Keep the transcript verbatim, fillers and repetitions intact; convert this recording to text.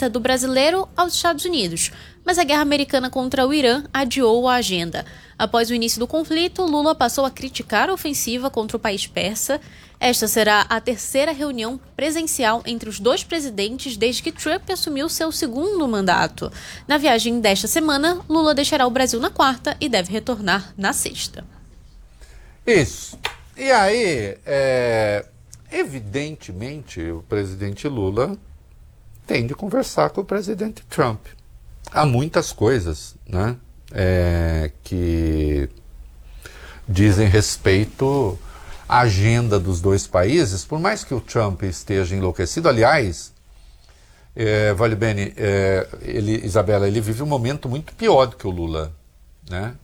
visita do brasileiro aos Estados Unidos, mas a guerra americana contra o Irã adiou a agenda. Após o início do conflito, Lula passou a criticar a ofensiva contra o país persa. Esta será a terceira reunião presencial entre os dois presidentes desde que Trump assumiu seu segundo mandato. Na viagem desta semana, Lula deixará o Brasil na quarta e deve retornar na sexta. Isso. E aí, é... evidentemente, o presidente Lula tem de conversar com o presidente Trump. Há muitas coisas, né, é, que dizem respeito à agenda dos dois países, por mais que o Trump esteja enlouquecido. Aliás, é, vale bem, é, ele, Isabela, ele vive um momento muito pior do que o Lula, né?